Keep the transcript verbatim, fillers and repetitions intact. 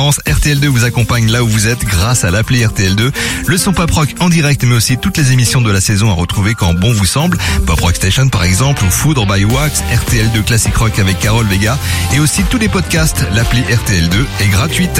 R T L deux vous accompagne là où vous êtes grâce à l'appli R T L deux. Le son Pop Rock en direct, mais aussi toutes les émissions de la saison à retrouver quand bon vous semble. Pop Rock Station par exemple, ou Foudre by Wax, R T L deux Classic Rock avec Carole Vega, et aussi tous les podcasts. L'appli R T L deux est gratuite.